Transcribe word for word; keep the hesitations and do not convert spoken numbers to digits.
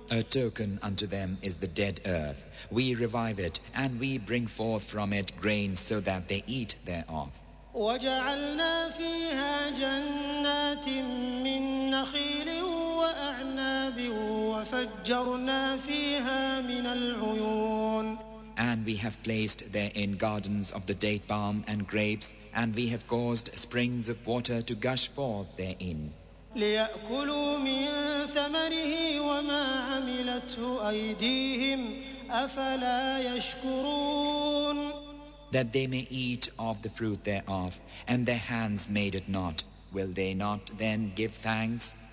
A token unto them is the dead earth. We revive it, and we bring forth from it grain so that they eat thereof. وجعلنا فيها جنات من نخيل وأعناب وفجرنا فيها من العيون. And we have placed therein gardens of the date palm and grapes, and we have caused springs of water to gush forth therein. ليأكلوا من ثمره وما عملته أيديهم أفلا يشكرون. That they may eat of the fruit thereof, and their hands made it not. Will they not then give thanks?